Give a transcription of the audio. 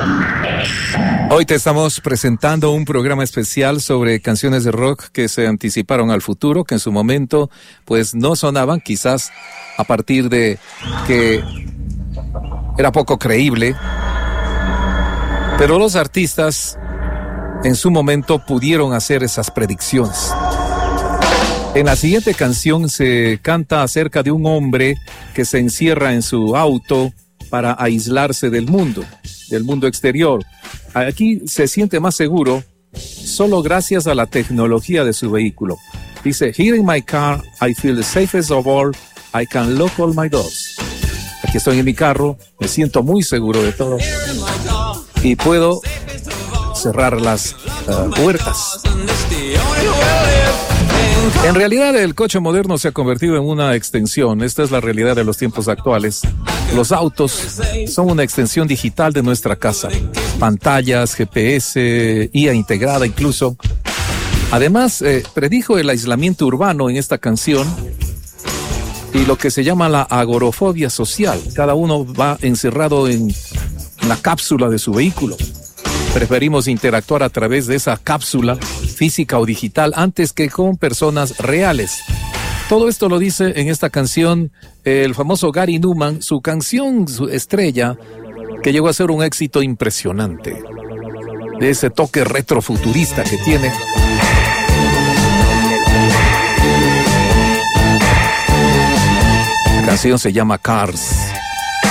Hoy te estamos presentando un programa especial sobre canciones de rock que se anticiparon al futuro, que en su momento pues no sonaban, quizás a partir de que era poco creíble, pero los artistas en su momento pudieron hacer esas predicciones. En la siguiente canción se canta acerca de un hombre que se encierra en su auto para aislarse del mundo exterior. Aquí se siente más seguro solo gracias a la tecnología de su vehículo. Dice, "Here in my car, I feel the safest of all. I can lock all my doors." Aquí estoy en mi carro, me siento muy seguro de todo y puedo cerrar las puertas. En realidad el coche moderno se ha convertido en una extensión. Esta es la realidad de los tiempos actuales. Los autos son una extensión digital de nuestra casa. Pantallas, GPS, IA integrada incluso. Además, predijo el aislamiento urbano en esta canción y lo que se llama la agorafobia social. Cada uno va encerrado en la cápsula de su vehículo. Preferimos interactuar a través de esa cápsula física o digital antes que con personas reales. Todo esto lo dice en esta canción el famoso Gary Numan, su canción, su estrella, que llegó a ser un éxito impresionante, de ese toque retrofuturista que tiene. La canción se llama Cars.